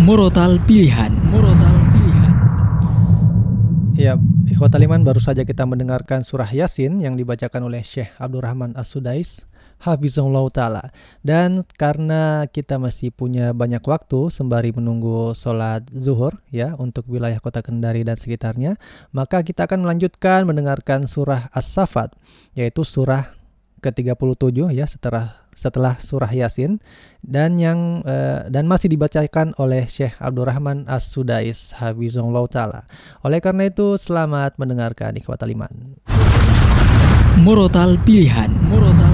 Murotal Pilihan. Ya, ikhwatal iman, baru saja kita mendengarkan surah Yasin yang dibacakan oleh Syekh Abdurrahman As-Sudais Hafizahullah Ta'ala. Dan karena kita masih punya banyak waktu sembari menunggu sholat zuhur ya untuk wilayah kota Kendari dan sekitarnya, maka kita akan melanjutkan mendengarkan surah As-Saffat, yaitu surah ke-37 ya setelah surah Yasin, dan masih dibacakan oleh Syekh Abdurrahman As-Sudais Hafizahullah Ta'ala. Oleh karena itu, selamat mendengarkan ikhwatal iman. Murotal Pilihan.